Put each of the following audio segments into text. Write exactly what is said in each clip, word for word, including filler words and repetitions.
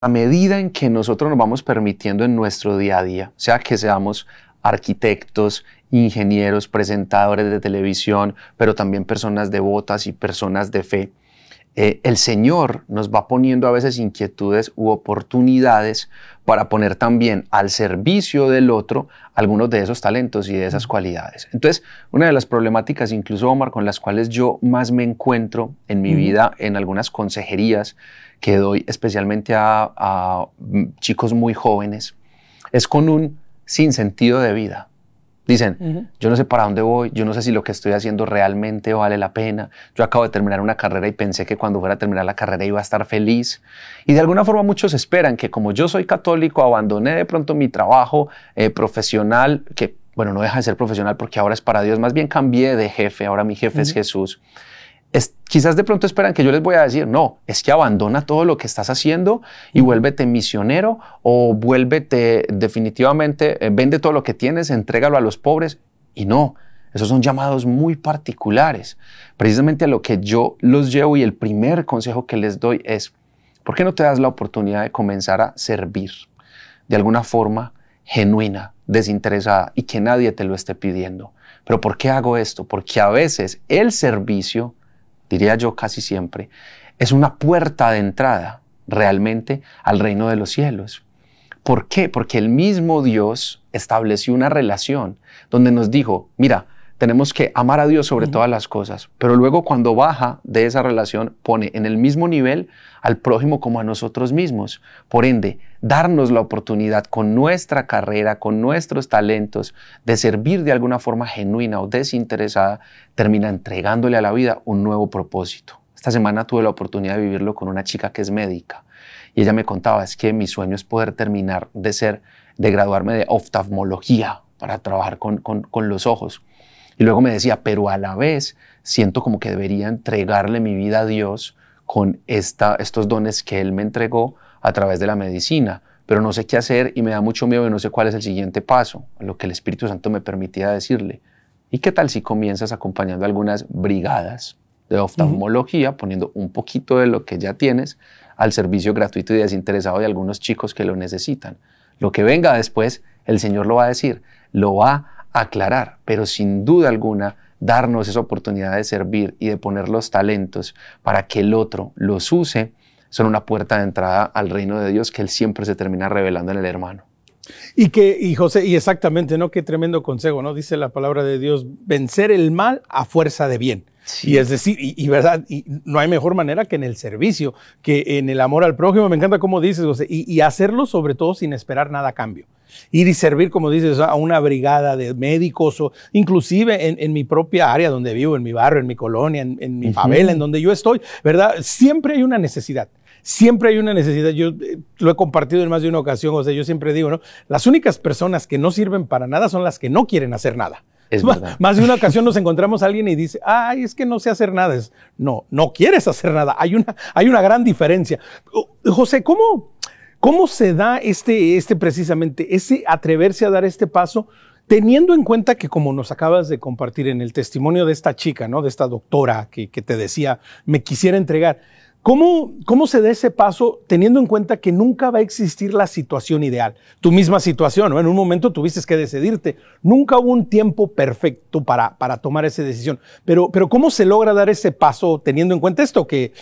a medida en que nosotros nos vamos permitiendo en nuestro día a día, sea que seamos arquitectos, ingenieros, presentadores de televisión, pero también personas devotas y personas de fe, eh, el Señor nos va poniendo a veces inquietudes u oportunidades para poner también al servicio del otro algunos de esos talentos y de esas cualidades. Entonces, una de las problemáticas, incluso, Omar, con las cuales yo más me encuentro en mi uh-huh. vida, en algunas consejerías que doy especialmente a, a chicos muy jóvenes, es con un sinsentido de vida. Dicen, uh-huh. yo no sé para dónde voy, yo no sé si lo que estoy haciendo realmente vale la pena. Yo acabo de terminar una carrera y pensé que cuando fuera a terminar la carrera iba a estar feliz. Y de alguna forma muchos esperan que como yo soy católico, abandoné de pronto mi trabajo eh, profesional, que bueno, no deja de ser profesional porque ahora es para Dios, más bien cambié de jefe, ahora mi jefe uh-huh. es Jesús. Es, quizás de pronto esperan que yo les voy a decir, no, es que abandona todo lo que estás haciendo y vuélvete misionero o vuélvete definitivamente, eh, vende todo lo que tienes, entrégalo a los pobres. Y no, esos son llamados muy particulares. Precisamente a lo que yo los llevo y el primer consejo que les doy es, ¿por qué no te das la oportunidad de comenzar a servir de alguna forma genuina, desinteresada y que nadie te lo esté pidiendo? ¿Pero por qué hago esto? Porque a veces el servicio, diría yo casi siempre, es una puerta de entrada realmente al reino de los cielos. ¿Por qué? Porque el mismo Dios estableció una relación donde nos dijo, mira, tenemos que amar a Dios sobre uh-huh. todas las cosas, pero luego cuando baja de esa relación pone en el mismo nivel al prójimo como a nosotros mismos. Por ende, darnos la oportunidad con nuestra carrera, con nuestros talentos, de servir de alguna forma genuina o desinteresada, termina entregándole a la vida un nuevo propósito. Esta semana tuve la oportunidad de vivirlo con una chica que es médica y ella me contaba, es que mi sueño es poder terminar de ser, de graduarme de oftalmología para trabajar con, con, con los ojos. Y luego me decía, pero a la vez siento como que debería entregarle mi vida a Dios con esta, estos dones que Él me entregó a través de la medicina, pero no sé qué hacer y me da mucho miedo y no sé cuál es el siguiente paso, lo que el Espíritu Santo me permitía decirle. ¿Y qué tal si comienzas acompañando algunas brigadas de oftalmología, uh-huh. poniendo un poquito de lo que ya tienes al servicio gratuito y desinteresado de algunos chicos que lo necesitan? Lo que venga después, el Señor lo va a decir, lo va a aclarar, pero sin duda alguna, darnos esa oportunidad de servir y de poner los talentos para que el otro los use, son una puerta de entrada al reino de Dios que Él siempre se termina revelando en el hermano. Y que, y José, y exactamente, ¿no? Qué tremendo consejo, ¿no? Dice la palabra de Dios, vencer el mal a fuerza de bien. Sí. Y es decir, y, y verdad, y no hay mejor manera que en el servicio, que en el amor al prójimo. Me encanta cómo dices, José, y, y hacerlo sobre todo sin esperar nada a cambio. Ir y servir, como dices, a una brigada de médicos o inclusive en, en mi propia área donde vivo, en mi barrio, en mi colonia, en, en mi uh-huh. favela, en donde yo estoy, ¿verdad? Siempre hay una necesidad. Siempre hay una necesidad. Yo eh, lo he compartido en más de una ocasión, o sea, yo siempre digo, ¿no? Las únicas personas que no sirven para nada son las que no quieren hacer nada. Es verdad. Más de una ocasión nos encontramos a alguien y dice, ay, es que no sé hacer nada. Es, no, no quieres hacer nada. Hay una, hay una gran diferencia. José, ¿cómo, cómo se da este, este precisamente, ese atreverse a dar este paso, teniendo en cuenta que, como nos acabas de compartir en el testimonio de esta chica, ¿no? De esta doctora que, que te decía, me quisiera entregar, ¿Cómo, ¿Cómo se da ese paso teniendo en cuenta que nunca va a existir la situación ideal? Tu misma situación, ¿no? En un momento tuviste que decidirte. Nunca hubo un tiempo perfecto para, para tomar esa decisión. Pero, pero ¿cómo se logra dar ese paso teniendo en cuenta esto? Que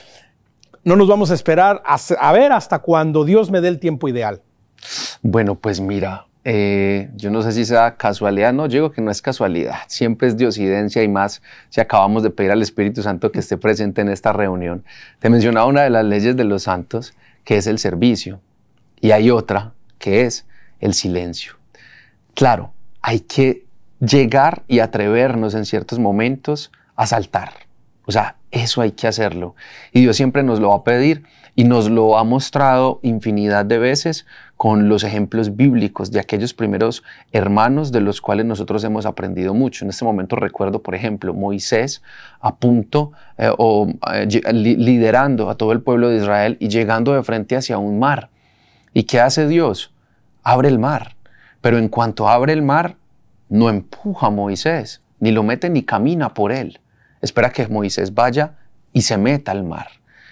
no nos vamos a esperar a, a ver hasta cuando Dios me dé el tiempo ideal. Bueno, pues mira, eh, yo no sé si sea casualidad. No, yo digo que no es casualidad. Siempre es diosidencia y más si acabamos de pedir al Espíritu Santo que esté presente en esta reunión. Te mencionaba una de las leyes de los santos, que es el servicio. Y hay otra, que es el silencio. Claro, hay que llegar y atrevernos en ciertos momentos a saltar. O sea, eso hay que hacerlo. Y Dios siempre nos lo va a pedir y nos lo ha mostrado infinidad de veces con los ejemplos bíblicos de aquellos primeros hermanos de los cuales nosotros hemos aprendido mucho. En este momento recuerdo, por ejemplo, Moisés a punto eh, o eh, liderando a todo el pueblo de Israel y llegando de frente hacia un mar. ¿Y qué hace Dios? Abre el mar. Pero en cuanto abre el mar, no empuja a Moisés, ni lo mete ni camina por él. Espera que Moisés vaya y se meta al mar.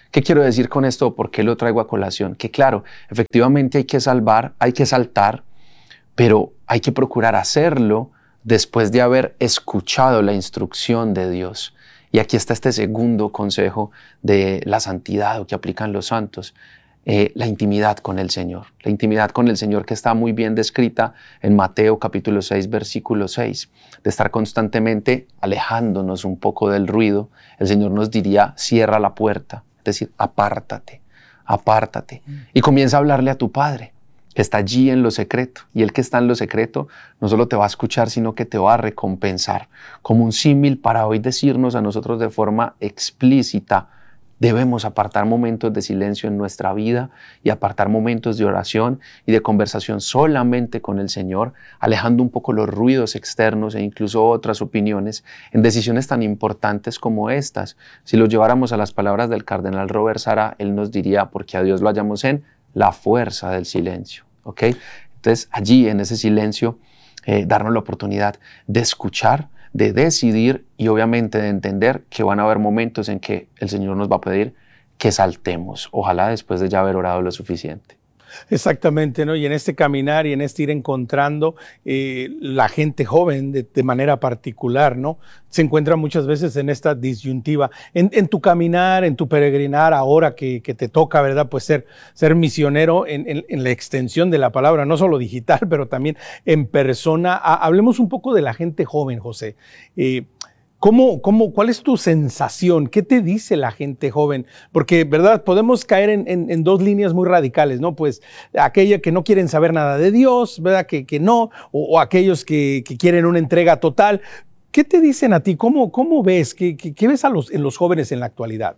¿Qué quiero decir con esto? ¿Por qué lo traigo a colación? Que claro, efectivamente hay que salvar, hay que saltar, pero hay que procurar hacerlo después de haber escuchado la instrucción de Dios. Y aquí está este segundo consejo de la santidad o que aplican los santos. Eh, la intimidad con el Señor. La intimidad con el Señor que está muy bien descrita en Mateo capítulo seis, versículo seis. De estar constantemente alejándonos un poco del ruido. El Señor nos diría, cierra la puerta. Es decir, apártate, apártate. Y comienza a hablarle a tu Padre, que está allí en lo secreto. Y el que está en lo secreto no solo te va a escuchar, sino que te va a recompensar. Como un símil para hoy decirnos a nosotros de forma explícita, debemos apartar momentos de silencio en nuestra vida y apartar momentos de oración y de conversación solamente con el Señor, alejando un poco los ruidos externos e incluso otras opiniones en decisiones tan importantes como estas. Si lo lleváramos a las palabras del cardenal Robert Sará, él nos diría, porque a Dios lo hallamos en la fuerza del silencio. ¿Ok? Entonces, allí en ese silencio, eh, darnos la oportunidad de escuchar, de decidir y obviamente de entender que van a haber momentos en que el Señor nos va a pedir que saltemos, ojalá después de ya haber orado lo suficiente. Exactamente, ¿no? Y en este caminar y en este ir encontrando eh, la gente joven de, de manera particular, ¿no? Se encuentra muchas veces en esta disyuntiva. En, en tu caminar, en tu peregrinar, ahora que, que te toca, ¿verdad? Pues ser, ser misionero en, en, en la extensión de la palabra, no solo digital, pero también en persona. Ha, hablemos un poco de la gente joven, José. Eh, ¿Cómo, cómo, ¿Cuál es tu sensación? ¿Qué te dice la gente joven? Porque, ¿verdad? Podemos caer en, en, en dos líneas muy radicales, ¿no? Pues aquella que no quieren saber nada de Dios, ¿verdad? Que, que no, o, o aquellos que, que quieren una entrega total. ¿Qué te dicen a ti? ¿Cómo, cómo ves? ¿Qué, qué, qué ves a los, en los jóvenes en la actualidad?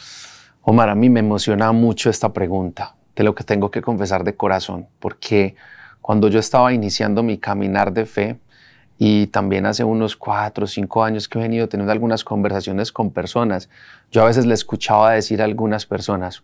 Omar, a mí me emociona mucho esta pregunta, de lo que tengo que confesar de corazón, porque cuando yo estaba iniciando mi caminar de fe, y también hace unos cuatro o cinco años que he venido teniendo algunas conversaciones con personas, yo a veces le escuchaba decir a algunas personas,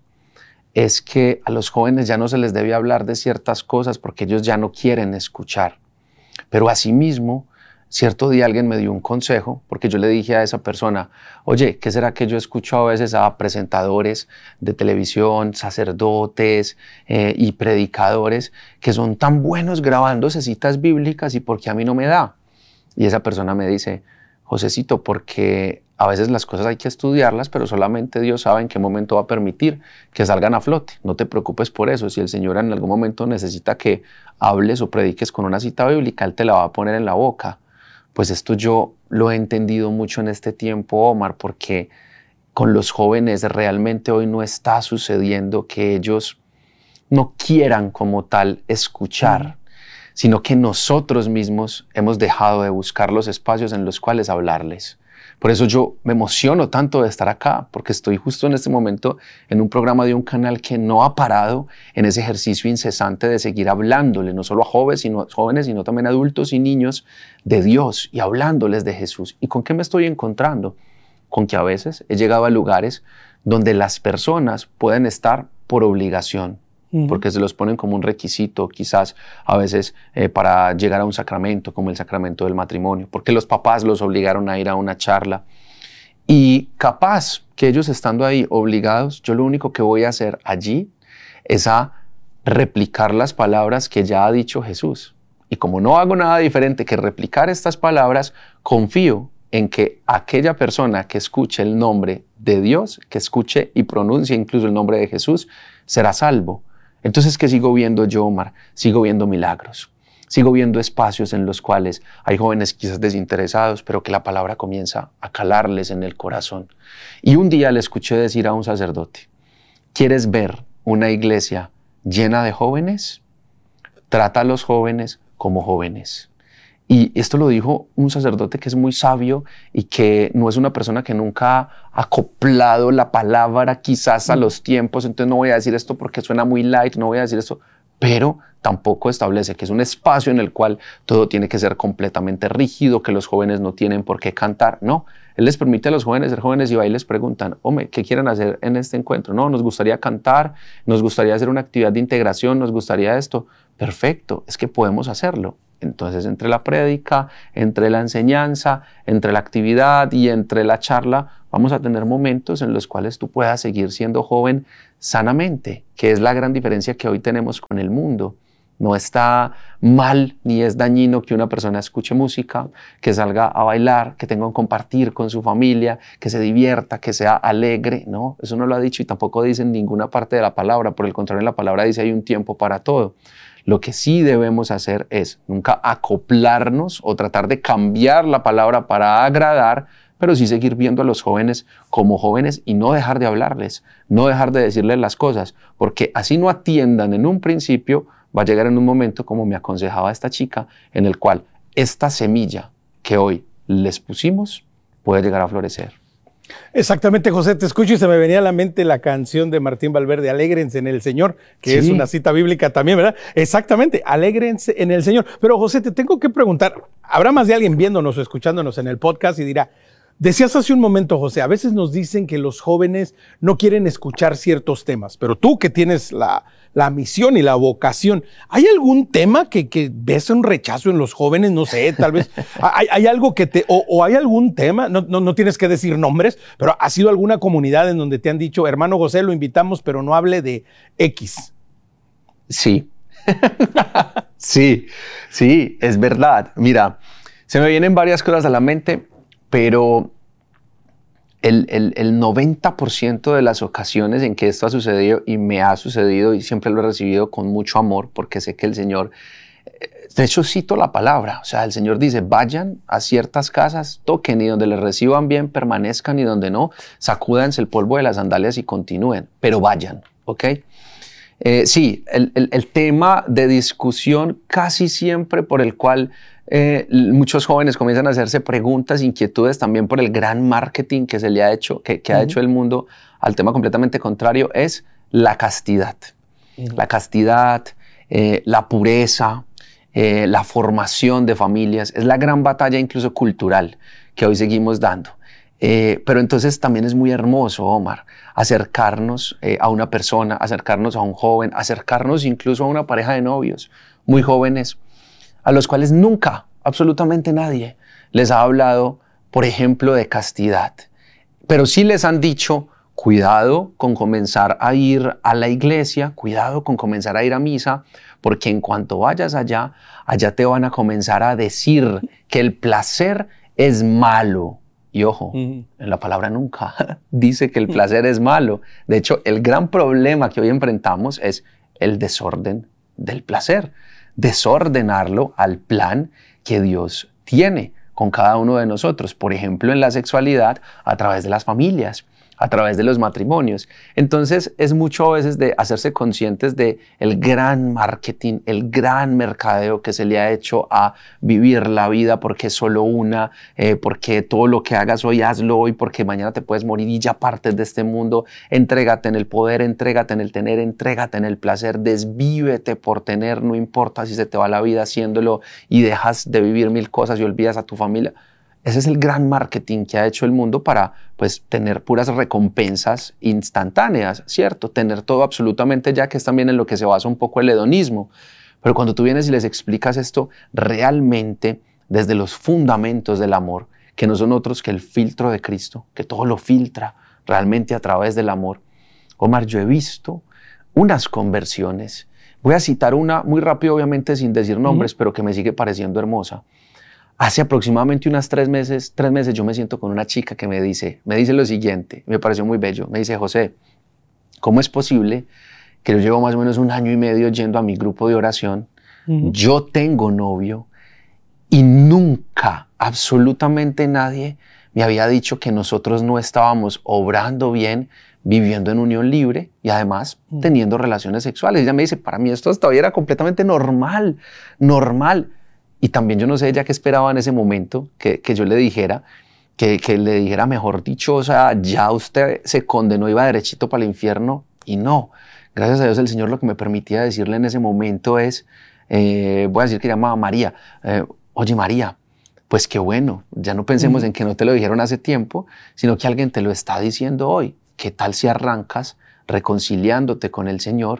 es que a los jóvenes ya no se les debe hablar de ciertas cosas porque ellos ya no quieren escuchar. Pero asimismo, cierto día alguien me dio un consejo, porque yo le dije a esa persona, oye, ¿qué será que yo escucho a veces a presentadores de televisión, sacerdotes eh, y predicadores que son tan buenos grabándose citas bíblicas y por qué a mí no me da? Y esa persona me dice, Josecito, porque a veces las cosas hay que estudiarlas, pero solamente Dios sabe en qué momento va a permitir que salgan a flote. No te preocupes por eso. Si el Señor en algún momento necesita que hables o prediques con una cita bíblica, Él te la va a poner en la boca. Pues esto yo lo he entendido mucho en este tiempo, Omar, porque con los jóvenes realmente hoy no está sucediendo que ellos no quieran como tal escuchar, sino que nosotros mismos hemos dejado de buscar los espacios en los cuales hablarles. Por eso yo me emociono tanto de estar acá, porque estoy justo en este momento en un programa de un canal que no ha parado en ese ejercicio incesante de seguir hablándole, no solo a jóvenes, sino, jóvenes, sino también a adultos y niños de Dios y hablándoles de Jesús. ¿Y con qué me estoy encontrando? Con que a veces he llegado a lugares donde las personas pueden estar por obligación, porque se los ponen como un requisito, quizás a veces eh, para llegar a un sacramento, como el sacramento del matrimonio, porque los papás los obligaron a ir a una charla. Y capaz que ellos estando ahí obligados, yo lo único que voy a hacer allí es a replicar las palabras que ya ha dicho Jesús. Y como no hago nada diferente que replicar estas palabras, confío en que aquella persona que escuche el nombre de Dios, que escuche y pronuncie incluso el nombre de Jesús, será salvo. Entonces, ¿qué sigo viendo yo, Omar? Sigo viendo milagros. Sigo viendo espacios en los cuales hay jóvenes quizás desinteresados, pero que la palabra comienza a calarles en el corazón. Y un día le escuché decir a un sacerdote, ¿quieres ver una iglesia llena de jóvenes? Trata a los jóvenes como jóvenes. Y esto lo dijo un sacerdote que es muy sabio y que no es una persona que nunca ha acoplado la palabra quizás a los tiempos, entonces no voy a decir esto porque suena muy light, no voy a decir esto, pero tampoco establece que es un espacio en el cual todo tiene que ser completamente rígido, que los jóvenes no tienen por qué cantar. No, él les permite a los jóvenes ser jóvenes y va y les preguntan, hombre, ¿qué quieren hacer en este encuentro? No, nos gustaría cantar, nos gustaría hacer una actividad de integración, nos gustaría esto. Perfecto, es que podemos hacerlo. Entonces, entre la prédica, entre la enseñanza, entre la actividad y entre la charla, vamos a tener momentos en los cuales tú puedas seguir siendo joven sanamente, que es la gran diferencia que hoy tenemos con el mundo. No está mal ni es dañino que una persona escuche música, que salga a bailar, que tenga un compartir con su familia, que se divierta, que sea alegre. No, eso no lo ha dicho y tampoco dice en ninguna parte de la palabra. Por el contrario, en la palabra dice hay un tiempo para todo. Lo que sí debemos hacer es nunca acoplarnos o tratar de cambiar la palabra para agradar, pero sí seguir viendo a los jóvenes como jóvenes y no dejar de hablarles, no dejar de decirles las cosas, porque así no atiendan en un principio, va a llegar en un momento, como me aconsejaba esta chica, en el cual esta semilla que hoy les pusimos puede llegar a florecer. Exactamente, José, te escucho y se me venía a la mente la canción de Martín Valverde, Alégrense en el Señor, que sí. Es una cita bíblica también, ¿verdad? Exactamente, alégrense en el Señor. Pero José, te tengo que preguntar, habrá más de alguien viéndonos o escuchándonos en el podcast y dirá, decías hace un momento, José, a veces nos dicen que los jóvenes no quieren escuchar ciertos temas, pero tú que tienes la, la misión y la vocación, ¿hay algún tema que, que ves un rechazo en los jóvenes? No sé, tal vez, ¿hay, hay algo que te, o, o hay algún tema, no, no, no tienes que decir nombres, pero ha sido alguna comunidad en donde te han dicho, hermano José, lo invitamos, pero no hable de X? Sí, sí, sí, es verdad. Mira, se me vienen varias cosas a la mente, pero el, el, el noventa por ciento de las ocasiones en que esto ha sucedido, y me ha sucedido y siempre lo he recibido con mucho amor, porque sé que el Señor, de hecho cito la palabra, o sea, el Señor dice, vayan a ciertas casas, toquen y donde les reciban bien permanezcan y donde no, sacúdanse el polvo de las sandalias y continúen, pero vayan, ¿ok? Eh, sí, el, el, el tema de discusión casi siempre por el cual Eh, muchos jóvenes comienzan a hacerse preguntas, inquietudes también por el gran marketing que se le ha hecho, que, que uh-huh. ha hecho el mundo al tema completamente contrario, es la castidad. Uh-huh. La castidad, eh, la pureza, eh, la formación de familias, es la gran batalla incluso cultural que hoy seguimos dando. Eh, pero entonces también es muy hermoso, Omar, acercarnos eh, a una persona, acercarnos a un joven, acercarnos incluso a una pareja de novios muy jóvenes, a los cuales nunca, absolutamente nadie, les ha hablado, por ejemplo, de castidad. Pero sí les han dicho, cuidado con comenzar a ir a la iglesia, cuidado con comenzar a ir a misa, porque en cuanto vayas allá, allá te van a comenzar a decir que el placer es malo. Y ojo, uh-huh. en la palabra nunca dice que el placer es malo. De hecho, el gran problema que hoy enfrentamos es el desorden del placer. Desordenarlo al plan que Dios tiene con cada uno de nosotros, por ejemplo, en la sexualidad, a través de las familias, a través de los matrimonios. Entonces, es mucho a veces de hacerse conscientes de el gran marketing, el gran mercadeo que se le ha hecho a vivir la vida porque es solo una, eh, porque todo lo que hagas hoy, hazlo hoy, porque mañana te puedes morir y ya partes de este mundo. Entrégate en el poder, entrégate en el tener, entrégate en el placer, desvívete por tener, no importa si se te va la vida haciéndolo y dejas de vivir mil cosas y olvidas a tu familia. Ese es el gran marketing que ha hecho el mundo para pues, tener puras recompensas instantáneas, ¿cierto? Tener todo absolutamente ya, que es también en lo que se basa un poco el hedonismo. Pero cuando tú vienes y les explicas esto realmente desde los fundamentos del amor, que no son otros que el filtro de Cristo, que todo lo filtra realmente a través del amor. Omar, yo he visto unas conversiones. Voy a citar una muy rápido, obviamente sin decir nombres, uh-huh. pero que me sigue pareciendo hermosa. Hace aproximadamente unos tres meses, tres meses yo me siento con una chica que me dice, me dice lo siguiente, me pareció muy bello. Me dice, José, ¿cómo es posible que yo llevo más o menos un año y medio yendo a mi grupo de oración? Uh-huh. Yo tengo novio y nunca, absolutamente nadie me había dicho que nosotros no estábamos obrando bien, viviendo en unión libre y además uh-huh. teniendo relaciones sexuales. Ella me dice, para mí esto todavía era completamente normal, normal. Y también yo no sé ella qué esperaba en ese momento que, que yo le dijera, que, que le dijera, mejor dicho, o sea, ya usted se condenó, iba derechito para el infierno. Y no, gracias a Dios el Señor lo que me permitía decirle en ese momento es, eh, voy a decir que llamaba María, eh, oye María, pues qué bueno, ya no pensemos mm. en que no te lo dijeron hace tiempo, sino que alguien te lo está diciendo hoy. ¿Qué tal si arrancas reconciliándote con el Señor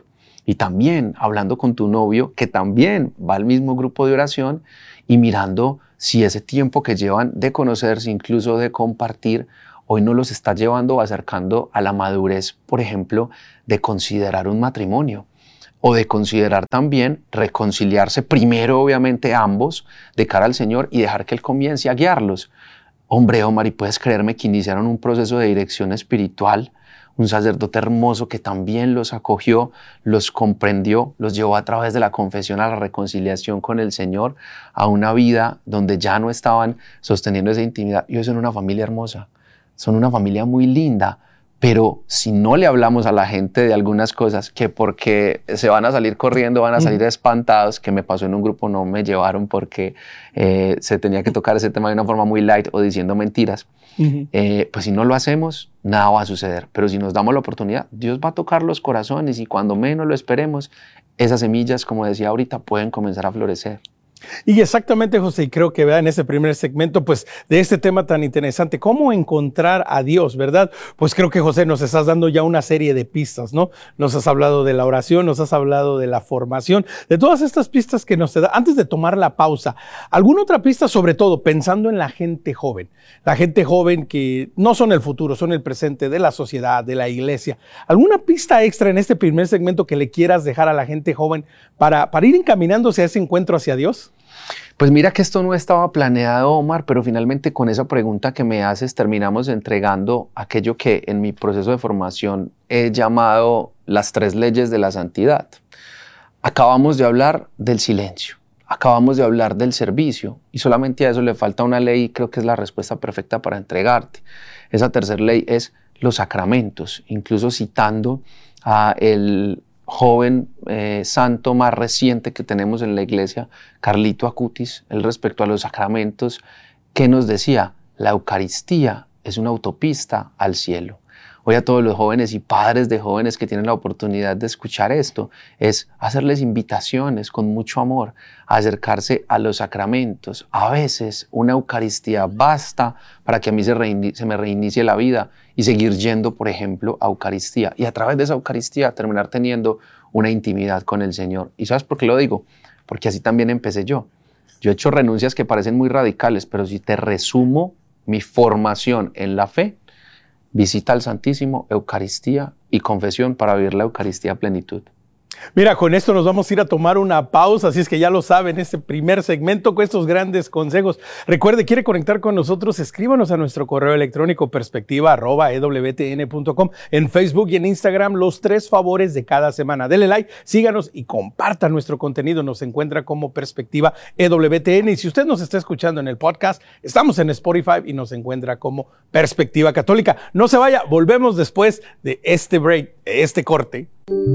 y también hablando con tu novio, que también va al mismo grupo de oración, y mirando si ese tiempo que llevan de conocerse, incluso de compartir, hoy no los está llevando o acercando a la madurez, por ejemplo, de considerar un matrimonio o de considerar también reconciliarse primero, obviamente, ambos de cara al Señor y dejar que Él comience a guiarlos. Hombre, Omar, y puedes creerme que iniciaron un proceso de dirección espiritual, un sacerdote hermoso que también los acogió, los comprendió, los llevó a través de la confesión a la reconciliación con el Señor, a una vida donde ya no estaban sosteniendo esa intimidad. Y hoy son una familia hermosa, son una familia muy linda, pero si no le hablamos a la gente de algunas cosas, que porque se van a salir corriendo, van a salir espantados, que me pasó en un grupo, no me llevaron porque eh, se tenía que tocar ese tema de una forma muy light o diciendo mentiras, uh-huh. eh, pues si no lo hacemos, nada va a suceder. Pero si nos damos la oportunidad, Dios va a tocar los corazones y cuando menos lo esperemos, esas semillas, como decía ahorita, pueden comenzar a florecer. Y exactamente, José, y creo que vea en ese primer segmento, pues, de este tema tan interesante, cómo encontrar a Dios, ¿verdad? Pues creo que, José, nos estás dando ya una serie de pistas, ¿no? Nos has hablado de la oración, nos has hablado de la formación, de todas estas pistas que nos da. Antes de tomar la pausa, ¿alguna otra pista, sobre todo pensando en la gente joven? La gente joven que no son el futuro, son el presente de la sociedad, de la iglesia. ¿Alguna pista extra en este primer segmento que le quieras dejar a la gente joven para, para ir encaminándose a ese encuentro hacia Dios? Pues mira que esto no estaba planeado, Omar, pero finalmente con esa pregunta que me haces terminamos entregando aquello que en mi proceso de formación he llamado las tres leyes de la santidad. Acabamos de hablar del silencio, acabamos de hablar del servicio y solamente a eso le falta una ley y creo que es la respuesta perfecta para entregarte. Esa tercera ley es los sacramentos, incluso citando a el joven eh, santo más reciente que tenemos en la iglesia, Carlito Acutis, él respecto a los sacramentos, que nos decía, la Eucaristía es una autopista al cielo. Hoy a todos los jóvenes y padres de jóvenes que tienen la oportunidad de escuchar esto, es hacerles invitaciones con mucho amor a acercarse a los sacramentos. A veces una Eucaristía basta para que a mí se, se me reinicie la vida y seguir yendo, por ejemplo, a Eucaristía. Y a través de esa Eucaristía terminar teniendo una intimidad con el Señor. ¿Y sabes por qué lo digo? Porque así también empecé yo. Yo he hecho renuncias que parecen muy radicales, pero si te resumo mi formación en la fe, visita al Santísimo, Eucaristía y confesión para vivir la Eucaristía a plenitud. Mira, con esto nos vamos a ir a tomar una pausa, así es que ya lo saben, este primer segmento con estos grandes consejos. Recuerde, quiere conectar con nosotros, escríbanos a nuestro correo electrónico perspectiva arroba e w t n punto com, en Facebook y en Instagram, los tres favores de cada semana. Dele like, síganos y compartan nuestro contenido. Nos encuentra como Perspectiva E W T N y si usted nos está escuchando en el podcast, estamos en Spotify y nos encuentra como Perspectiva Católica. No se vaya, volvemos después de este break, de este corte.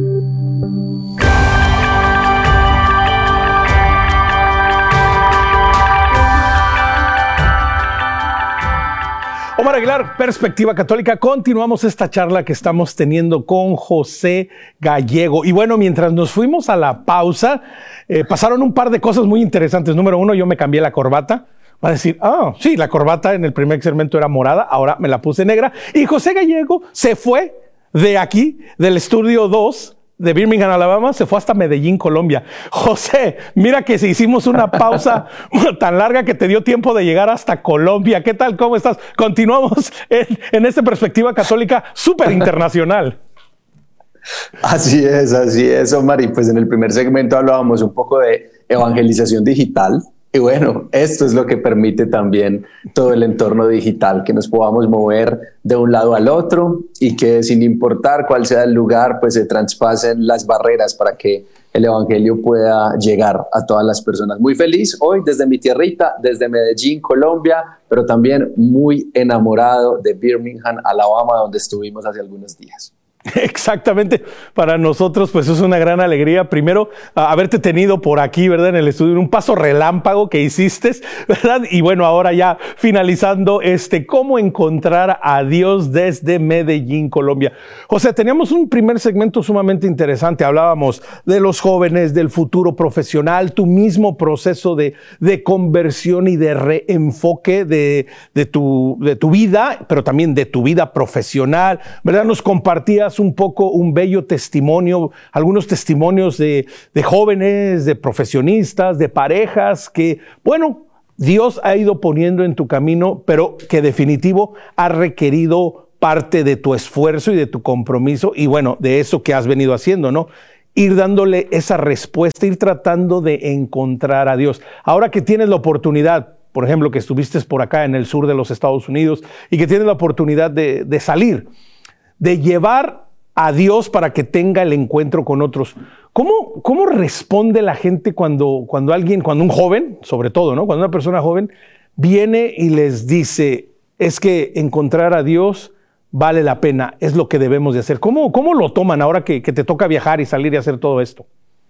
Omar Aguilar, Perspectiva Católica. Continuamos esta charla que estamos teniendo con José Gallego. Y bueno, mientras nos fuimos a la pausa, eh, pasaron un par de cosas muy interesantes. Número uno, yo me cambié la corbata. Va a decir, ah, sí, la corbata en el primer segmento era morada, ahora me la puse negra. Y José Gallego se fue de aquí, del estudio dos, de Birmingham, Alabama, se fue hasta Medellín, Colombia. José, mira que si hicimos una pausa tan larga que te dio tiempo de llegar hasta Colombia. ¿Qué tal? ¿Cómo estás? Continuamos en, en esta Perspectiva Católica súper internacional. Así es, así es, Omar. Y pues en el primer segmento hablábamos un poco de evangelización digital. Y bueno, esto es lo que permite también todo el entorno digital, que nos podamos mover de un lado al otro y que sin importar cuál sea el lugar, pues se traspasen las barreras para que el evangelio pueda llegar a todas las personas. Muy feliz hoy desde mi tierrita, desde Medellín, Colombia, pero también muy enamorado de Birmingham, Alabama, donde estuvimos hace algunos días. Exactamente, para nosotros pues es una gran alegría primero uh, haberte tenido por aquí, ¿verdad? En el estudio, en un paso relámpago que hiciste, ¿verdad? Y bueno, ahora ya finalizando este, cómo encontrar a Dios desde Medellín, Colombia. José, teníamos un primer segmento sumamente interesante, hablábamos de los jóvenes, del futuro profesional, tu mismo proceso de, de conversión y de reenfoque de, de, tu, de tu vida, pero también de tu vida profesional, ¿verdad? Nos compartías dieras un poco, un bello testimonio, algunos testimonios de, de jóvenes, de profesionistas, de parejas que, bueno, Dios ha ido poniendo en tu camino, pero que definitivo ha requerido parte de tu esfuerzo y de tu compromiso y bueno, de eso que has venido haciendo, ¿no? Ir dándole esa respuesta, ir tratando de encontrar a Dios. Ahora que tienes la oportunidad, por ejemplo, que estuviste por acá en el sur de los Estados Unidos y que tienes la oportunidad de, de salir, de llevar a Dios para que tenga el encuentro con otros. ¿Cómo, cómo responde la gente cuando, cuando alguien, cuando un joven, sobre todo, ¿no? Cuando una persona joven viene y les dice, es que encontrar a Dios vale la pena, es lo que debemos de hacer? ¿Cómo, cómo lo toman ahora que, que te toca viajar y salir y hacer todo esto?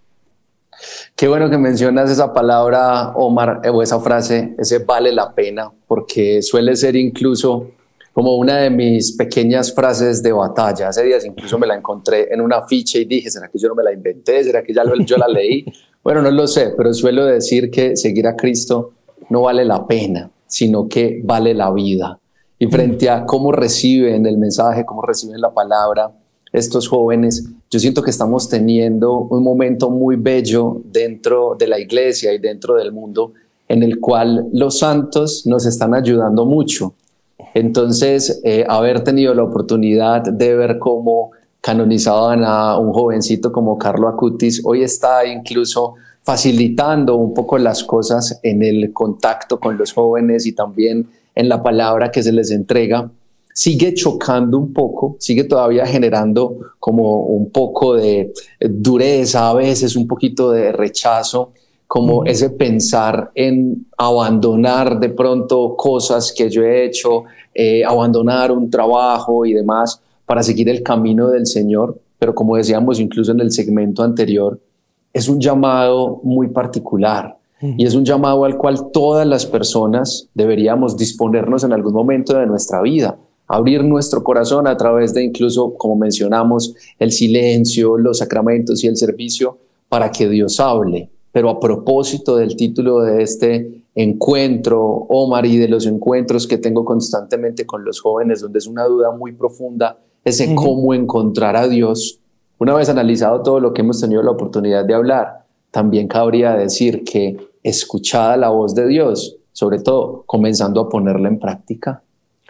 Qué bueno que mencionas esa palabra, Omar, o esa frase, ese vale la pena, porque suele ser incluso como una de mis pequeñas frases de batalla. Hace días incluso me la encontré en un afiche y dije, ¿será que yo no me la inventé? ¿Será que ya lo, yo la leí? Bueno, no lo sé, pero suelo decir que seguir a Cristo no vale la pena, sino que vale la vida. Y frente a cómo reciben el mensaje, cómo reciben la palabra estos jóvenes, yo siento que estamos teniendo un momento muy bello dentro de la iglesia y dentro del mundo en el cual los santos nos están ayudando mucho. Entonces, eh, haber tenido la oportunidad de ver cómo canonizaban a un jovencito como Carlo Acutis, hoy está incluso facilitando un poco las cosas en el contacto con los jóvenes y también en la palabra que se les entrega, sigue chocando un poco, sigue todavía generando como un poco de dureza, a veces un poquito de rechazo, como uh-huh. ese pensar en abandonar de pronto cosas que yo he hecho, eh, abandonar un trabajo y demás para seguir el camino del Señor. Pero como decíamos incluso en el segmento anterior, es un llamado muy particular. Y es un llamado al cual todas las personas deberíamos disponernos en algún momento de nuestra vida, abrir nuestro corazón a través de incluso, como mencionamos, el silencio, los sacramentos y el servicio para que Dios hable. Pero a propósito del título de este encuentro, Omar, y de los encuentros que tengo constantemente con los jóvenes, donde es una duda muy profunda, es en uh-huh. cómo encontrar a Dios. Una vez analizado todo lo que hemos tenido la oportunidad de hablar, también cabría decir que escuchada la voz de Dios, sobre todo comenzando a ponerla en práctica.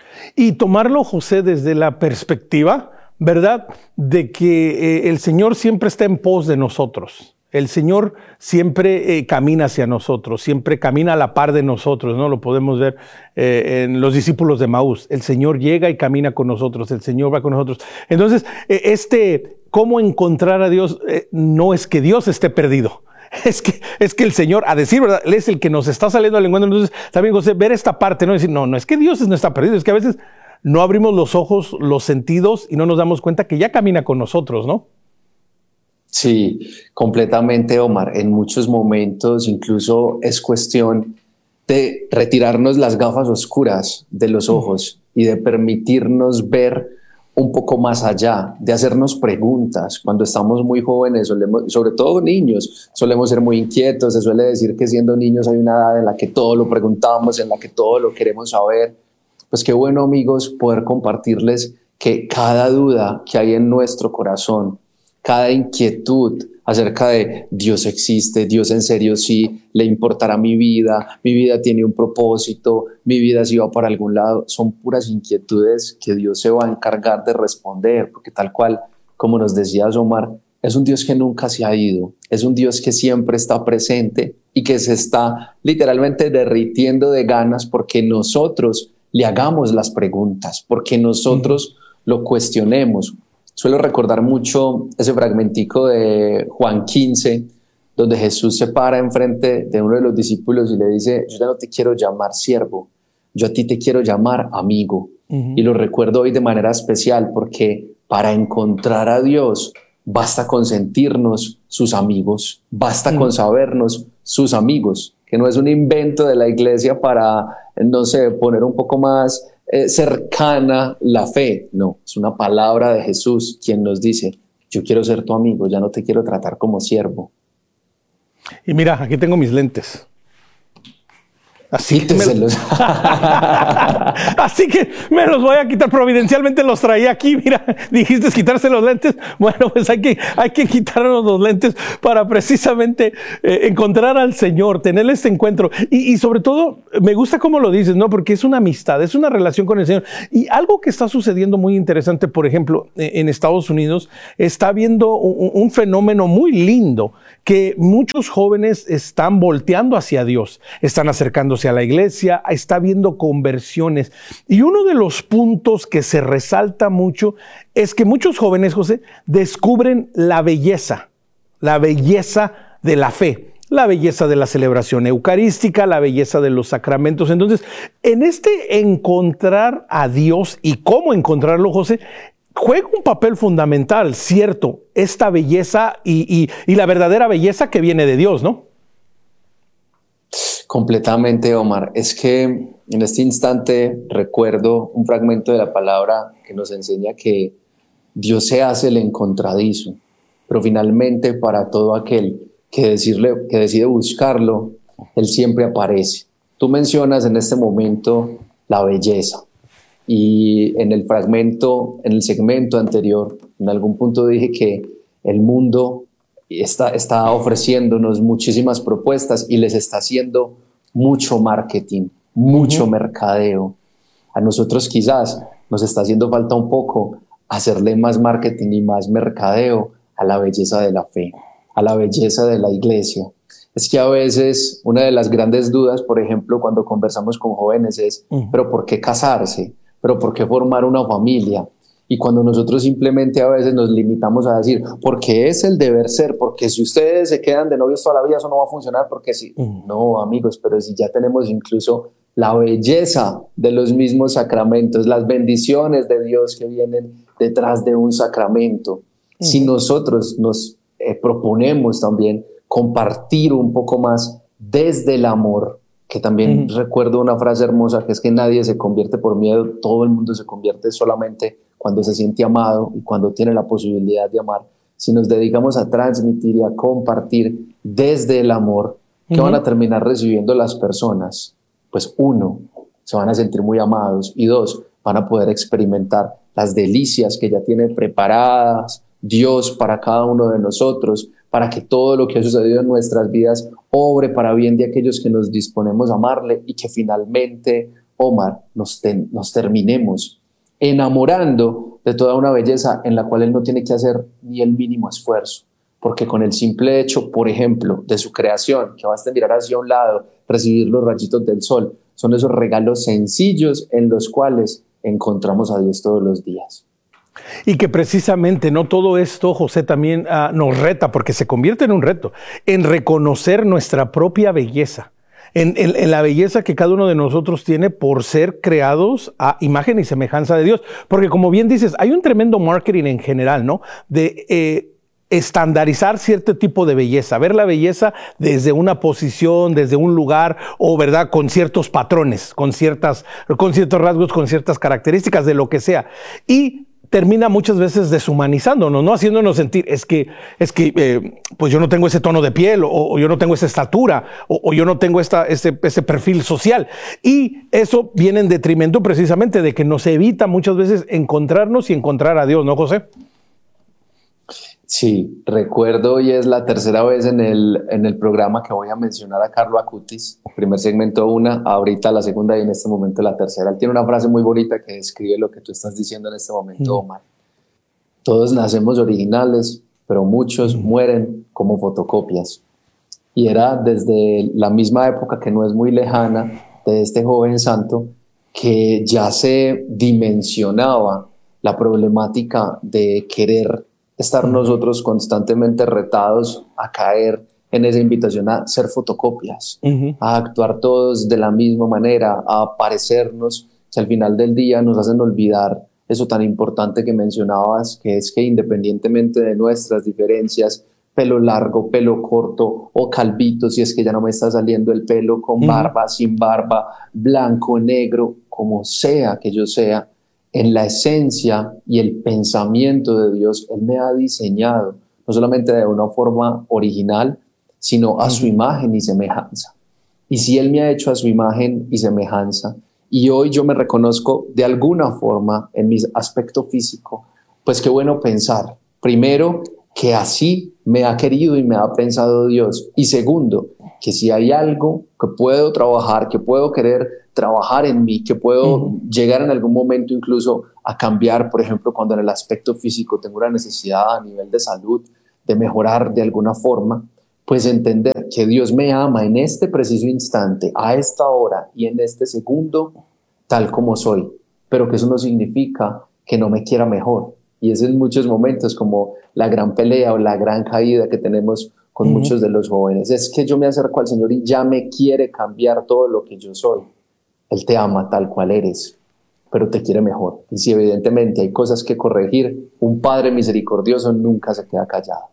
Y tomarlo, José, desde la perspectiva, ¿verdad?, de que eh, el Señor siempre está en pos de nosotros. El Señor siempre eh, camina hacia nosotros, siempre camina a la par de nosotros, ¿no? Lo podemos ver eh, en los discípulos de Maús. El Señor llega y camina con nosotros, el Señor va con nosotros. Entonces, eh, este, ¿cómo encontrar a Dios? Eh, no es que Dios esté perdido. Es que, es que el Señor, a decir verdad, Él es el que nos está saliendo al encuentro. Entonces, también, José, ver esta parte, no decir, no, no es que Dios no está perdido, es que a veces no abrimos los ojos, los sentidos y no nos damos cuenta que ya camina con nosotros, ¿no? Sí, completamente, Omar. En muchos momentos incluso es cuestión de retirarnos las gafas oscuras de los ojos y de permitirnos ver un poco más allá, de hacernos preguntas. Cuando estamos muy jóvenes, solemos, sobre todo niños, solemos ser muy inquietos. Se suele decir que siendo niños hay una edad en la que todo lo preguntamos, en la que todo lo queremos saber. Pues qué bueno, amigos, poder compartirles que cada duda que hay en nuestro corazón, cada inquietud acerca de Dios existe, Dios en serio sí, le importará mi vida, mi vida tiene un propósito, mi vida sí va para algún lado, son puras inquietudes que Dios se va a encargar de responder, porque tal cual, como nos decía Omar, es un Dios que nunca se ha ido, es un Dios que siempre está presente y que se está literalmente derritiendo de ganas porque nosotros le hagamos las preguntas, porque nosotros lo cuestionemos. Suelo recordar mucho ese fragmentico de Juan quince, donde Jesús se para enfrente de uno de los discípulos y le dice, yo ya no te quiero llamar siervo, yo a ti te quiero llamar amigo. Uh-huh. Y lo recuerdo hoy de manera especial porque para encontrar a Dios basta con sentirnos sus amigos, basta uh-huh. con sabernos sus amigos, que no es un invento de la iglesia para, no sé, poner un poco más Eh, cercana la fe. No, es una palabra de Jesús quien nos dice, yo quiero ser tu amigo, ya no te quiero tratar como siervo. Y mira, aquí tengo mis lentes. Así que, me los... Así que me los voy a quitar. Providencialmente los traía aquí. Mira, dijiste quitarse los lentes. Bueno, pues hay que, hay que quitarnos los lentes para precisamente eh, encontrar al Señor, tener este encuentro. Y, y sobre todo, me gusta cómo lo dices, ¿no? Porque es una amistad, es una relación con el Señor. Y algo que está sucediendo muy interesante, por ejemplo, en Estados Unidos, está habiendo un, un fenómeno muy lindo, que muchos jóvenes están volteando hacia Dios, están acercándose a la iglesia, está habiendo conversiones. Y uno de los puntos que se resalta mucho es que muchos jóvenes, José, descubren la belleza, la belleza de la fe, la belleza de la celebración eucarística, la belleza de los sacramentos. Entonces, en este encontrar a Dios y cómo encontrarlo, José, juega un papel fundamental, cierto, esta belleza y, y, y la verdadera belleza que viene de Dios, ¿no? Completamente, Omar. Es que en este instante recuerdo un fragmento de la palabra que nos enseña que Dios se hace el encontradizo, pero finalmente para todo aquel que, decirle, que decide buscarlo, Él siempre aparece. Tú mencionas en este momento la belleza. Y en el fragmento, en el segmento anterior, en algún punto dije que el mundo está, está ofreciéndonos muchísimas propuestas y les está haciendo mucho marketing, mucho uh-huh. mercadeo. A nosotros quizás nos está haciendo falta un poco hacerle más marketing y más mercadeo a la belleza de la fe, a la belleza de la iglesia. Es que a veces una de las grandes dudas, por ejemplo, cuando conversamos con jóvenes es, uh-huh. ¿pero por qué casarse? ¿Pero por qué formar una familia? Y cuando nosotros simplemente a veces nos limitamos a decir, porque es el deber ser, porque si ustedes se quedan de novios toda la vida, eso no va a funcionar, porque si... Mm. No, amigos, pero si ya tenemos incluso la belleza de los mismos sacramentos, las bendiciones de Dios que vienen detrás de un sacramento. Mm. Si nosotros nos eh, proponemos también compartir un poco más desde el amor, que también uh-huh. recuerdo una frase hermosa, que es que nadie se convierte por miedo, todo el mundo se convierte solamente cuando se siente amado y cuando tiene la posibilidad de amar. Si nos dedicamos a transmitir y a compartir desde el amor, ¿qué uh-huh. van a terminar recibiendo las personas? Pues uno, se van a sentir muy amados, y dos, van a poder experimentar las delicias que ya tiene preparadas Dios para cada uno de nosotros, para que todo lo que ha sucedido en nuestras vidas obre para bien de aquellos que nos disponemos a amarle, y que finalmente, Omar, nos, ten, nos terminemos enamorando de toda una belleza en la cual Él no tiene que hacer ni el mínimo esfuerzo, porque con el simple hecho, por ejemplo, de su creación, que basta mirar hacia un lado, recibir los rayitos del sol, son esos regalos sencillos en los cuales encontramos a Dios todos los días. Y que precisamente no todo esto, José, también uh, nos reta, porque se convierte en un reto, en reconocer nuestra propia belleza, en, en, en la belleza que cada uno de nosotros tiene por ser creados a imagen y semejanza de Dios. Porque como bien dices, hay un tremendo marketing en general, ¿no? De eh, estandarizar cierto tipo de belleza, ver la belleza desde una posición, desde un lugar, o verdad, con ciertos patrones, con ciertas, con ciertos rasgos, con ciertas características de lo que sea. Y termina muchas veces deshumanizándonos, ¿no? Haciéndonos sentir, es que, es que eh, pues yo no tengo ese tono de piel, o, o yo no tengo esa estatura, o, o yo no tengo esta, ese, ese perfil social. Y eso viene en detrimento precisamente de que nos evita muchas veces encontrarnos y encontrar a Dios, ¿no, José? Sí, recuerdo, y es la tercera vez en el, en el programa que voy a mencionar a Carlo Acutis. Primer segmento una, ahorita la segunda y en este momento la tercera. Él tiene una frase muy bonita que describe lo que tú estás diciendo en este momento, Omar. Todos nacemos originales, pero muchos mueren como fotocopias. Y era desde la misma época, que no es muy lejana, de este joven santo, que ya se dimensionaba la problemática de querer estar nosotros constantemente retados a caer en esa invitación a ser fotocopias, uh-huh. a actuar todos de la misma manera, a parecernos, que al final del día nos hacen olvidar eso tan importante que mencionabas, que es que independientemente de nuestras diferencias, pelo largo, pelo corto o calvito, si es que ya no me está saliendo el pelo, con barba, uh-huh. sin barba, blanco, negro, como sea que yo sea, en la esencia y el pensamiento de Dios, Él me ha diseñado, no solamente de una forma original, sino a su imagen y semejanza. y si Él me ha hecho a su imagen y semejanza, y hoy yo me reconozco de alguna forma en mi aspecto físico, pues qué bueno pensar, primero, que así me ha querido y me ha pensado Dios, y segundo, que si hay algo que puedo trabajar, que puedo querer trabajar en mí, que puedo uh-huh. llegar en algún momento incluso a cambiar, por ejemplo, cuando en el aspecto físico tengo una necesidad a nivel de salud, de mejorar de alguna forma, pues entender que Dios me ama en este preciso instante, a esta hora y en este segundo, tal como soy, pero que eso no significa que no me quiera mejor. Y es en muchos momentos como la gran pelea o la gran caída que tenemos con uh-huh. muchos de los jóvenes. Es que yo me acerco al Señor y ya me quiere cambiar todo lo que yo soy. Él te ama tal cual eres, pero te quiere mejor. Y si evidentemente hay cosas que corregir, un Padre misericordioso nunca se queda callado.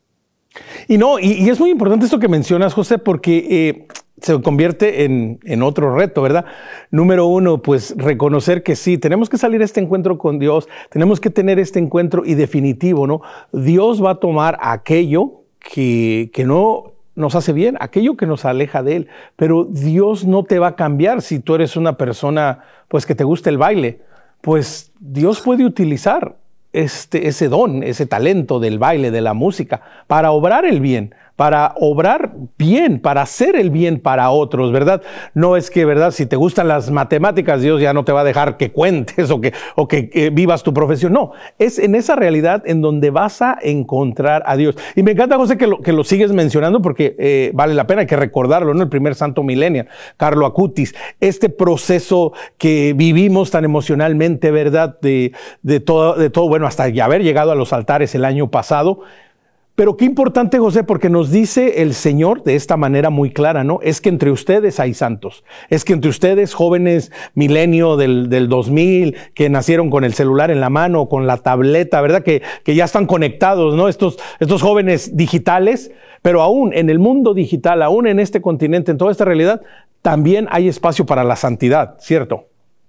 Y no, y, y es muy importante esto que mencionas, José, porque eh, se convierte en, en otro reto, ¿verdad? Número uno, pues reconocer que sí, tenemos que salir a este encuentro con Dios, tenemos que tener este encuentro y definitivo, ¿no? Dios va a tomar aquello que, que no nos hace bien, aquello que nos aleja de Él, pero Dios no te va a cambiar si tú eres una persona, pues, que te gusta el baile, pues Dios puede utilizar Este, ese don, ese talento del baile, de la música, para obrar el bien, para obrar bien, para hacer el bien para otros, ¿verdad? No es que, ¿verdad? Si te gustan las matemáticas, Dios ya no te va a dejar que cuentes o que, o que, que vivas tu profesión. No, es en esa realidad en donde vas a encontrar a Dios. Y me encanta, José, que lo, que lo sigues mencionando porque eh, vale la pena, hay que recordarlo, ¿no? El primer santo millennial, Carlo Acutis, este proceso que vivimos tan emocionalmente, ¿verdad? De, de todo, de todo, bueno, hasta haber llegado a los altares el año pasado. Pero qué importante, José, porque nos dice el Señor de esta manera muy clara, ¿no? Es que entre ustedes hay santos. Es que entre ustedes, jóvenes milenio del, del dos mil, que nacieron con el celular en la mano, con la tableta, ¿verdad? Que, que ya están conectados, ¿no? Estos, estos jóvenes digitales, pero aún en el mundo digital, aún en este continente, en toda esta realidad, también hay espacio para la santidad, ¿cierto?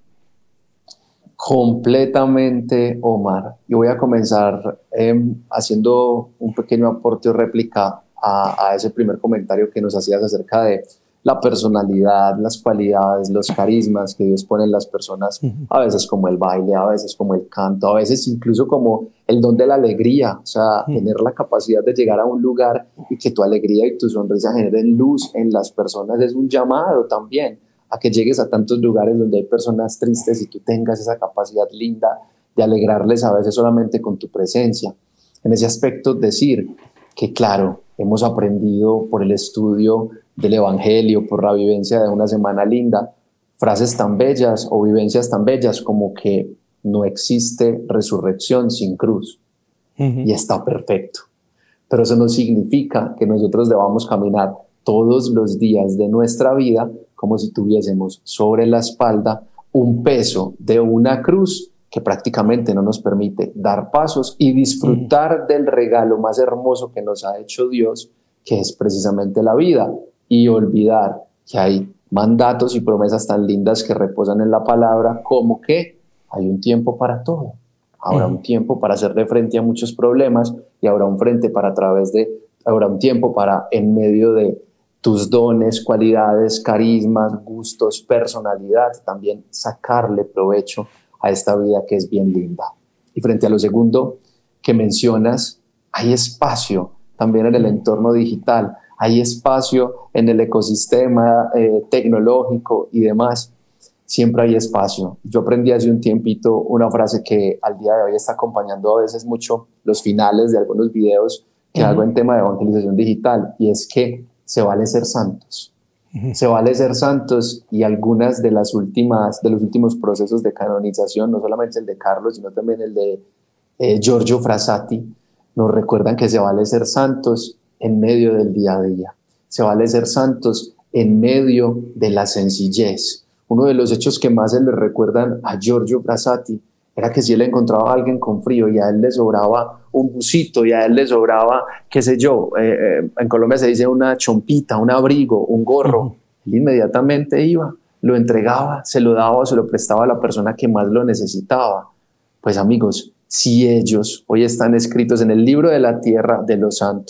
Completamente, Omar. Y voy a comenzar eh, haciendo un pequeño aporte o réplica a, a ese primer comentario que nos hacías acerca de la personalidad, las cualidades, los carismas que Dios pone en las personas, a veces como el baile, a veces como el canto, a veces incluso como el don de la alegría, o sea, uh-huh. tener la capacidad de llegar a un lugar y que tu alegría y tu sonrisa generen luz en las personas es un llamado también a que llegues a tantos lugares donde hay personas tristes y tú tengas esa capacidad linda de alegrarles a veces solamente con tu presencia. En ese aspecto, decir que claro, hemos aprendido por el estudio del Evangelio, por la vivencia de una semana linda, frases tan bellas o vivencias tan bellas como que no existe resurrección sin cruz. Uh-huh. Y está perfecto. Pero eso no significa que nosotros debamos caminar todos los días de nuestra vida como si tuviésemos sobre la espalda un peso de una cruz que prácticamente no nos permite dar pasos y disfrutar mm. del regalo más hermoso que nos ha hecho Dios, que es precisamente la vida, y olvidar que hay mandatos y promesas tan lindas que reposan en la palabra, como que hay un tiempo para todo. Habrá mm. un tiempo para hacerle frente a muchos problemas y habrá un frente para a través de, habrá un tiempo para en medio de tus dones, cualidades, carismas, gustos, personalidad, también sacarle provecho a esta vida que es bien linda. Y frente a lo segundo que mencionas, hay espacio también en el entorno digital, hay espacio en el ecosistema eh, tecnológico y demás. Siempre hay espacio. Yo aprendí hace un tiempito una frase que al día de hoy está acompañando a veces mucho los finales de algunos videos que uh-huh. hago en tema de evangelización digital, y es que se vale ser santos, uh-huh. se vale ser santos, y algunas de las últimas, de los últimos procesos de canonización, no solamente el de Carlos, sino también el de eh, Giorgio Frassati, nos recuerdan que se vale ser santos en medio del día a día, se vale ser santos en medio de la sencillez. Uno de los hechos que más se le recuerdan a Giorgio Frassati era que si él encontraba a alguien con frío y a él le sobraba un busito y a él le sobraba, qué sé yo, eh, eh, en Colombia se dice una chompita, un abrigo, un gorro, uh-huh. él inmediatamente iba, lo entregaba, se lo daba o se lo prestaba a la persona que más lo necesitaba. Pues amigos, si ellos hoy están escritos en el libro de la tierra de los santos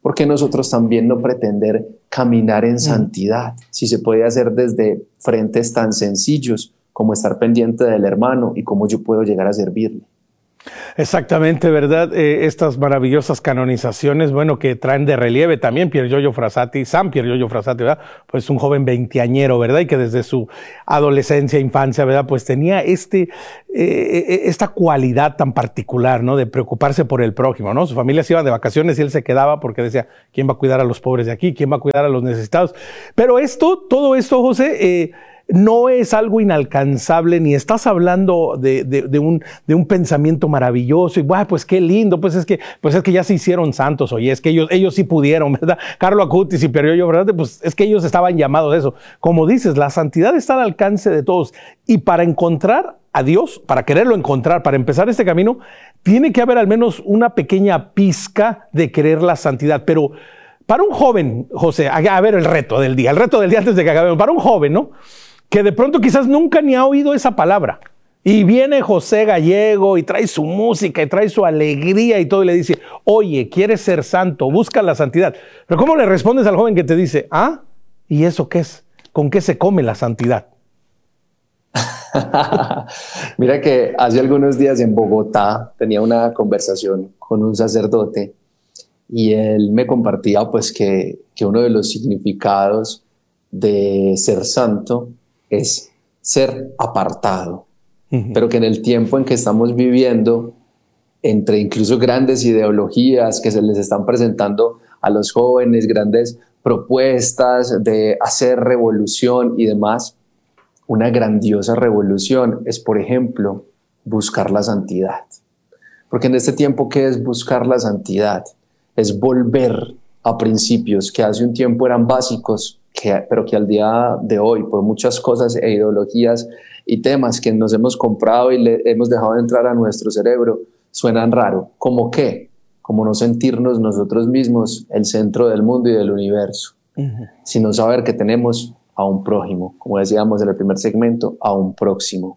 ¿Por qué nosotros también no pretender caminar en santidad? Si se puede hacer desde frentes tan sencillos como estar pendiente del hermano y cómo yo puedo llegar a servirle. Exactamente, ¿verdad? Eh, estas maravillosas canonizaciones, bueno, que traen de relieve también Pier Giorgio Frassati, San Pier Giorgio Frassati, ¿verdad? Pues un joven veinteañero, ¿verdad? Y que desde su adolescencia, infancia, ¿verdad? Pues tenía este, eh, esta cualidad tan particular, ¿no? De preocuparse por el prójimo, ¿no? Su familia se iba de vacaciones y él se quedaba porque decía, ¿quién va a cuidar a los pobres de aquí? ¿Quién va a cuidar a los necesitados? Pero esto, todo esto, José, eh, no es algo inalcanzable, ni estás hablando de, de, de, un, de un pensamiento maravilloso y, bueno, pues qué lindo, pues es que, pues es que ya se hicieron santos, oye, es que ellos, ellos sí pudieron, ¿verdad? Carlo Acutis y Pier Giorgio, ¿verdad? Pues es que ellos estaban llamados a eso. Como dices, la santidad está al alcance de todos y para encontrar a Dios, para quererlo encontrar, para empezar este camino, tiene que haber al menos una pequeña pizca de querer la santidad, pero para un joven, José, a, a ver el reto del día, el reto del día antes de que acabemos, para un joven, ¿no? Que de pronto quizás nunca ni ha oído esa palabra. Y viene José Gallego y trae su música y trae su alegría y todo y le dice, oye, ¿quieres ser santo? Busca la santidad. Pero ¿cómo le respondes al joven que te dice, ah, ¿y eso qué es? ¿Con qué se come la santidad? Mira que hace algunos días en Bogotá tenía una conversación con un sacerdote y él me compartía pues que, que uno de los significados de ser santo es ser apartado, uh-huh. Pero que en el tiempo en que estamos viviendo, entre incluso grandes ideologías que se les están presentando a los jóvenes, grandes propuestas de hacer revolución y demás, una grandiosa revolución es, por ejemplo, buscar la santidad. Porque en este tiempo, ¿qué es buscar la santidad? Es volver a principios que hace un tiempo eran básicos, que, pero que al día de hoy, por muchas cosas e ideologías y temas que nos hemos comprado y le hemos dejado de entrar a nuestro cerebro, suenan raro. ¿Cómo qué? Como no sentirnos nosotros mismos el centro del mundo y del universo, uh-huh. Sino saber que tenemos a un prójimo, como decíamos en el primer segmento, a un próximo.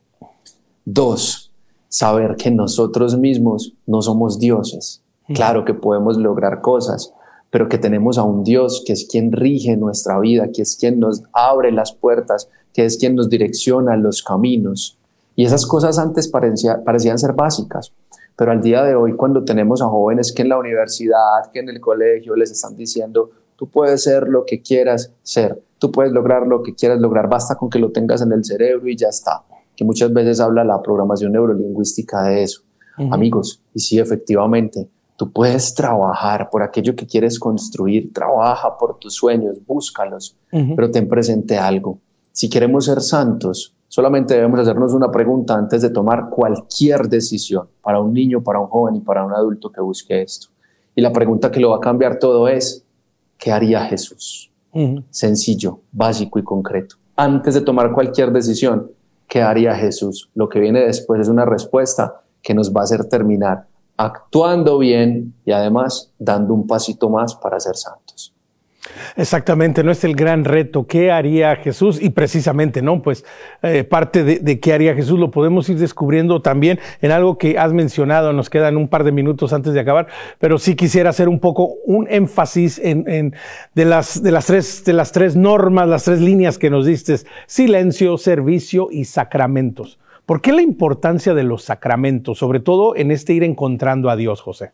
Dos, saber que nosotros mismos no somos dioses. Uh-huh. Claro que podemos lograr cosas, pero que tenemos a un Dios que es quien rige nuestra vida, que es quien nos abre las puertas, que es quien nos direcciona los caminos. Y esas cosas antes parecía, parecían ser básicas, pero al día de hoy, cuando tenemos a jóvenes que en la universidad, que en el colegio les están diciendo, tú puedes ser lo que quieras ser, tú puedes lograr lo que quieras lograr, basta con que lo tengas en el cerebro y ya está, que muchas veces habla la programación neurolingüística de eso. Uh-huh. Amigos, y sí, efectivamente, tú puedes trabajar por aquello que quieres construir, trabaja por tus sueños, búscalos, uh-huh. Pero ten presente algo. Si queremos ser santos, solamente debemos hacernos una pregunta antes de tomar cualquier decisión para un niño, para un joven y para un adulto que busque esto. Y la pregunta que lo va a cambiar todo es, ¿qué haría Jesús? Uh-huh. Sencillo, básico y concreto. Antes de tomar cualquier decisión, ¿qué haría Jesús? Lo que viene después es una respuesta que nos va a hacer terminar actuando bien y además dando un pasito más para ser santos. Exactamente, no es el gran reto. ¿Qué haría Jesús? Y precisamente, ¿no? Pues eh, parte de, de qué haría Jesús lo podemos ir descubriendo también en algo que has mencionado. Nos quedan un par de minutos antes de acabar, pero sí quisiera hacer un poco un énfasis en, en de las de las tres de las tres normas, las tres líneas que nos diste: silencio, servicio y sacramentos. ¿Por qué la importancia de los sacramentos, sobre todo en este ir encontrando a Dios, José?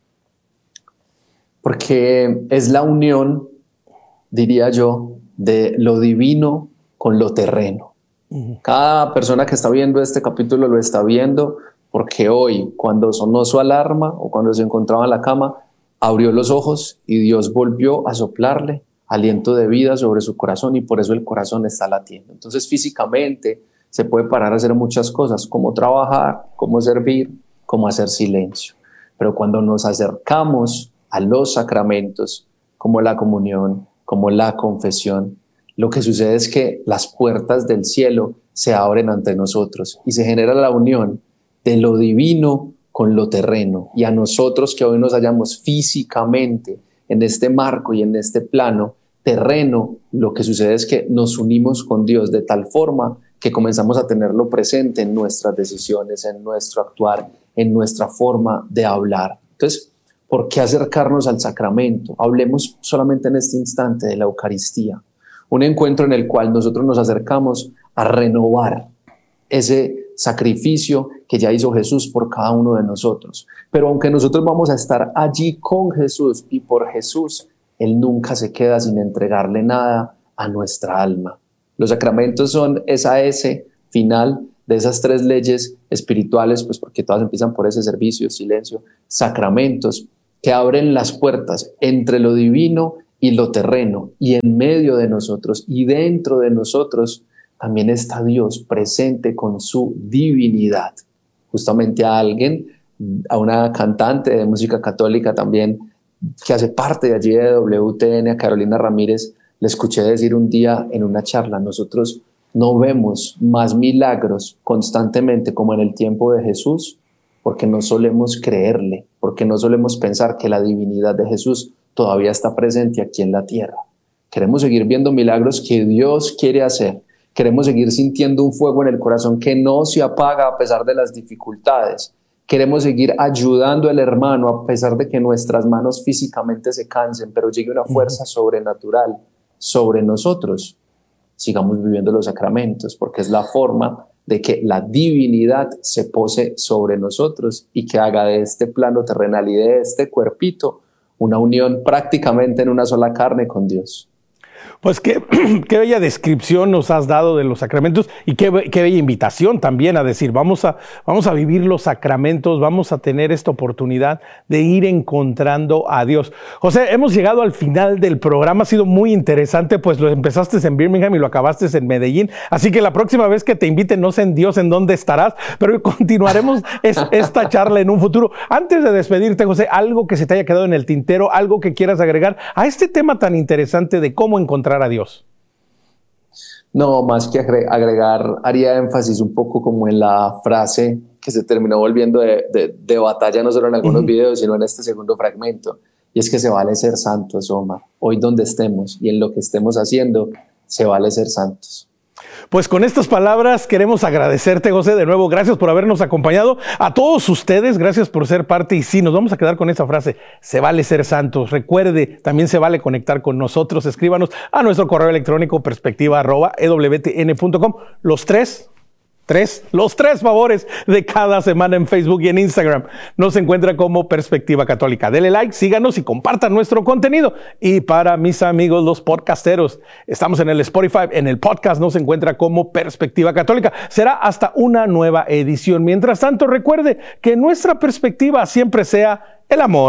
Porque es la unión, diría yo, de lo divino con lo terreno. Uh-huh. Cada persona que está viendo este capítulo lo está viendo porque hoy, cuando sonó su alarma o cuando se encontraba en la cama, abrió los ojos y Dios volvió a soplarle aliento de vida sobre su corazón y por eso el corazón está latiendo. Entonces, físicamente se puede parar a hacer muchas cosas, como trabajar, como servir, como hacer silencio. Pero cuando nos acercamos a los sacramentos, como la comunión, como la confesión, lo que sucede es que las puertas del cielo se abren ante nosotros y se genera la unión de lo divino con lo terreno. Y a nosotros que hoy nos hallamos físicamente en este marco y en este plano terreno, lo que sucede es que nos unimos con Dios de tal forma que comenzamos a tenerlo presente en nuestras decisiones, en nuestro actuar, en nuestra forma de hablar. Entonces, ¿por qué acercarnos al sacramento? Hablemos solamente en este instante de la Eucaristía, un encuentro en el cual nosotros nos acercamos a renovar ese sacrificio que ya hizo Jesús por cada uno de nosotros. Pero aunque nosotros vamos a estar allí con Jesús y por Jesús, Él nunca se queda sin entregarle nada a nuestra alma. Los sacramentos son esa S final de esas tres leyes espirituales, pues porque todas empiezan por ese servicio, silencio, sacramentos que abren las puertas entre lo divino y lo terreno, y en medio de nosotros y dentro de nosotros también está Dios presente con su divinidad. Justamente a alguien, a una cantante de música católica también, que hace parte de allí de W T N, a Carolina Ramírez, le escuché decir un día en una charla: nosotros no vemos más milagros constantemente como en el tiempo de Jesús, porque no solemos creerle, porque no solemos pensar que la divinidad de Jesús todavía está presente aquí en la tierra. Queremos seguir viendo milagros que Dios quiere hacer. Queremos seguir sintiendo un fuego en el corazón que no se apaga a pesar de las dificultades. Queremos seguir ayudando al hermano a pesar de que nuestras manos físicamente se cansen, pero llegue una fuerza sobrenatural sobre nosotros. Sigamos viviendo los sacramentos, porque es la forma de que la divinidad se pose sobre nosotros y que haga de este plano terrenal y de este cuerpito una unión prácticamente en una sola carne con Dios. Pues qué, qué bella descripción nos has dado de los sacramentos y qué, qué bella invitación también a decir, vamos a, vamos a vivir los sacramentos, vamos a tener esta oportunidad de ir encontrando a Dios. José, hemos llegado al final del programa, ha sido muy interesante, pues lo empezaste en Birmingham y lo acabaste en Medellín, así que la próxima vez que te inviten, no sé en Dios en dónde estarás, pero continuaremos es, esta charla en un futuro. Antes de despedirte, José, algo que se te haya quedado en el tintero, algo que quieras agregar a este tema tan interesante de cómo encontrar a Dios. No, más que agregar, haría énfasis un poco como en la frase que se terminó volviendo de, de, de batalla no solo en algunos uh-huh. videos, sino en este segundo fragmento, y es que se vale ser santos, Omar. Hoy donde estemos y en lo que estemos haciendo, se vale ser santos. Pues con estas palabras queremos agradecerte, José, de nuevo. Gracias por habernos acompañado. A todos ustedes, gracias por ser parte. Y sí, nos vamos a quedar con esa frase, se vale ser santos. Recuerde, también se vale conectar con nosotros. Escríbanos a nuestro correo electrónico perspectiva arroba e w t n punto com. Los tres, tres, los tres favores de cada semana en Facebook y en Instagram. Nos encuentra como Perspectiva Católica. Dele like, síganos y compartan nuestro contenido. Y para mis amigos los podcasteros, estamos en el Spotify, en el podcast nos encuentra como Perspectiva Católica. Será hasta una nueva edición. Mientras tanto, recuerde que nuestra perspectiva siempre sea el amor.